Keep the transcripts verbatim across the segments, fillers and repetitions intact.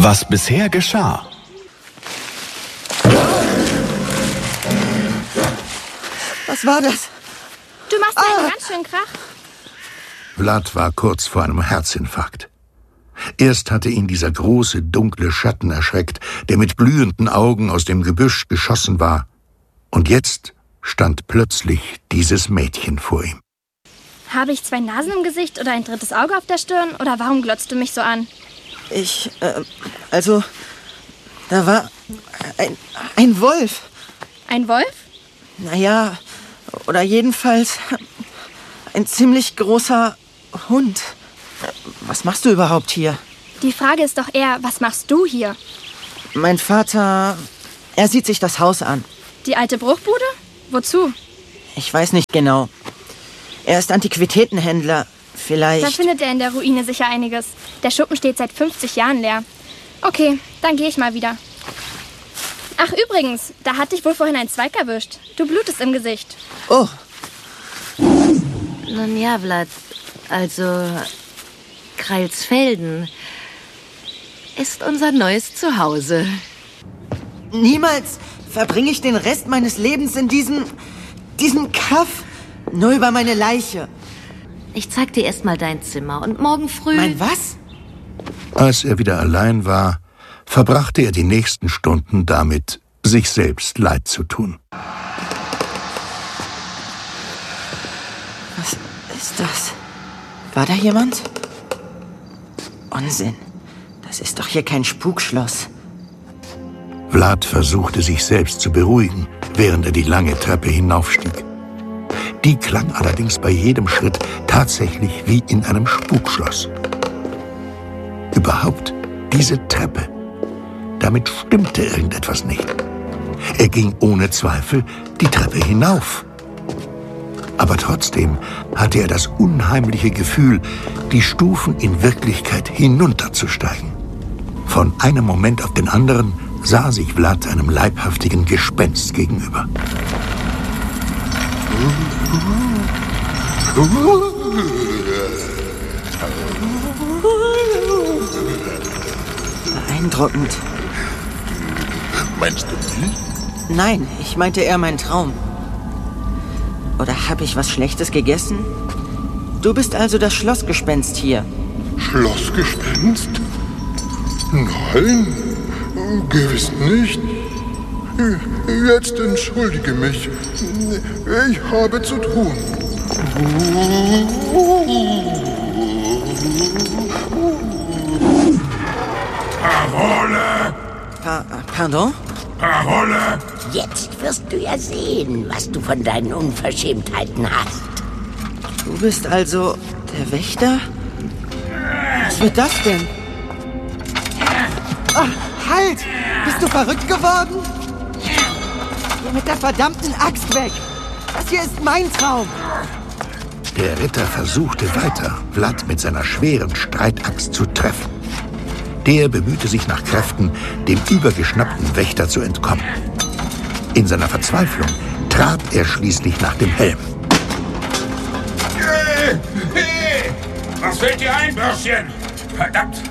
Was bisher geschah. Was war das? Du machst ah. einen ganz schönen Krach. Vlad war kurz vor einem Herzinfarkt. Erst hatte ihn dieser große, dunkle Schatten erschreckt, der mit glühenden Augen aus dem Gebüsch geschossen war. Und jetzt stand plötzlich dieses Mädchen vor ihm. Habe ich zwei Nasen im Gesicht oder ein drittes Auge auf der Stirn? Oder warum glotzt du mich so an? Ich, äh, also, da war ein, ein Wolf. Ein Wolf? Naja, oder jedenfalls ein ziemlich großer Hund. Was machst du überhaupt hier? Die Frage ist doch eher, was machst du hier? Mein Vater, er sieht sich das Haus an. Die alte Bruchbude? Wozu? Ich weiß nicht genau. Er ist Antiquitätenhändler. Vielleicht... Da findet er in der Ruine sicher einiges. Der Schuppen steht seit fünfzig Jahren leer. Okay, dann gehe ich mal wieder. Ach, übrigens, da hat dich wohl vorhin ein Zweig erwischt. Du blutest im Gesicht. Oh. Nun ja, Vlad, also Kreilsfelden ist unser neues Zuhause. Niemals verbringe ich den Rest meines Lebens in diesem, diesem Kaff. Nur über meine Leiche. Ich zeig dir erst mal dein Zimmer und morgen früh... Mein was? Als er wieder allein war, verbrachte er die nächsten Stunden damit, sich selbst leid zu tun. Was ist das? War da jemand? Unsinn. Das ist doch hier kein Spukschloss. Vlad versuchte, sich selbst zu beruhigen, während er die lange Treppe hinaufstieg. Die klang allerdings bei jedem Schritt tatsächlich wie in einem Spukschloss. Überhaupt diese Treppe. Damit stimmte irgendetwas nicht. Er ging ohne Zweifel die Treppe hinauf. Aber trotzdem hatte er das unheimliche Gefühl, die Stufen in Wirklichkeit hinunterzusteigen. Von einem Moment auf den anderen sah sich Vlad einem leibhaftigen Gespenst gegenüber. Beeindruckend. Meinst du mich? Nein, ich meinte eher meinen Traum. Oder habe ich was Schlechtes gegessen? Du bist also das Schlossgespenst hier. Schlossgespenst? Nein, gewiss nicht. Jetzt entschuldige mich. Ich habe zu tun. Parole! Pa pardon? Parole! Jetzt wirst du ja sehen, was du von deinen Unverschämtheiten hast. Du bist also der Wächter? Was wird das denn? Oh, halt! Bist du verrückt geworden? Geh mit der verdammten Axt weg! Das hier ist mein Traum! Der Ritter versuchte weiter, Vlad mit seiner schweren Streitaxt zu treffen. Der bemühte sich nach Kräften, dem übergeschnappten Wächter zu entkommen. In seiner Verzweiflung trat er schließlich nach dem Helm. Hey, hey, was fällt dir ein, Bürschchen? Verdammt!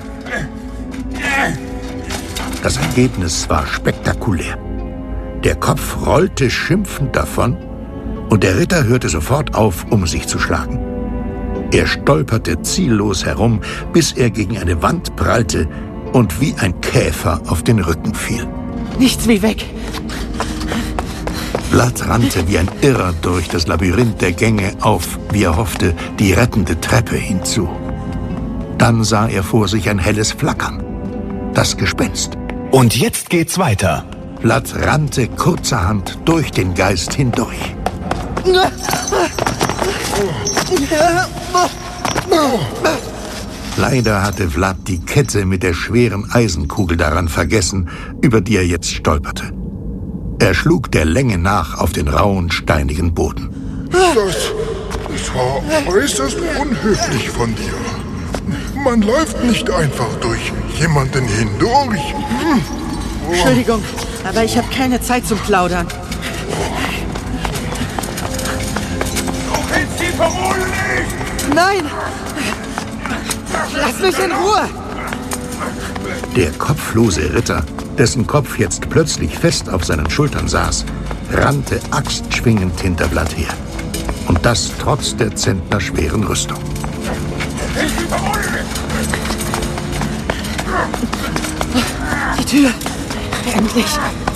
Das Ergebnis war spektakulär. Der Kopf rollte schimpfend davon und der Ritter hörte sofort auf, um sich zu schlagen. Er stolperte ziellos herum, bis er gegen eine Wand prallte und wie ein Käfer auf den Rücken fiel. Nichts wie weg! Vlad rannte wie ein Irrer durch das Labyrinth der Gänge auf, wie er hoffte, die rettende Treppe hinzu. Dann sah er vor sich ein helles Flackern. Das Gespenst. Und jetzt geht's weiter. Vlad rannte kurzerhand durch den Geist hindurch. Leider hatte Vlad die Kette mit der schweren Eisenkugel daran vergessen, über die er jetzt stolperte. Er schlug der Länge nach auf den rauen, steinigen Boden. Das, das war äußerst unhöflich von dir. Man läuft nicht einfach durch jemanden hindurch. Hm. Oh. Entschuldigung, aber ich habe keine Zeit zum Plaudern. Du kennst die Parole nicht! Nein! Lass mich in Ruhe! Der kopflose Ritter, dessen Kopf jetzt plötzlich fest auf seinen Schultern saß, rannte axtschwingend hinter Vlad her. Und das trotz der zentnerschweren Rüstung. Die Tür! Endlich!